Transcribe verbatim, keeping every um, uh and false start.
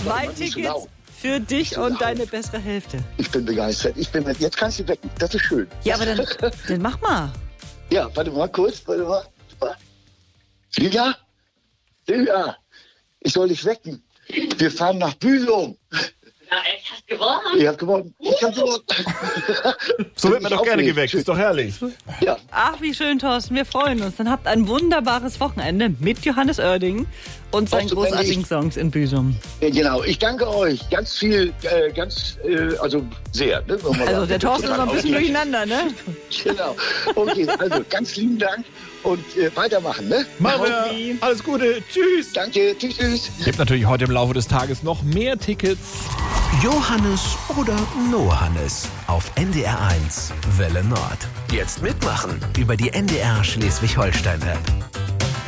Zwei Mann, nicht so Tickets laut. für dich so und laut. deine bessere Hälfte. Ich bin begeistert. Ich bin, jetzt kannst du wecken. Das ist schön. Ja, aber dann, dann mach mal. Ja, warte mal kurz. Warte mal. Silja? Silja, ich soll dich wecken. Wir fahren nach Büsum. Ja, ich hast gewonnen. Ihr habt gewonnen. Ich hab gewonnen. So wird man Ich doch gerne aufregen. geweckt. Ist doch herrlich. Ja, Ach, wie schön, Thorsten. Wir freuen uns. Dann habt ein wunderbares Wochenende mit Johannes Oerding und seinen Auch so, großartigen ich- Songs in Büsum. ja, genau. Ich danke euch ganz viel, äh, ganz, äh, also sehr. Ne, wenn man Also sagt. der Thorsten ist noch ein bisschen durcheinander, ne? Genau. Okay, also ganz lieben Dank und äh, weitermachen, ne? Machen wir. Hausi. Alles Gute. Tschüss. Danke, tschüss, tschüss. Gibt natürlich heute im Laufe des Tages noch mehr Tickets. Johannes oder Nohannes auf N D R eins Welle Nord. Jetzt mitmachen über die N D R Schleswig-Holstein-App.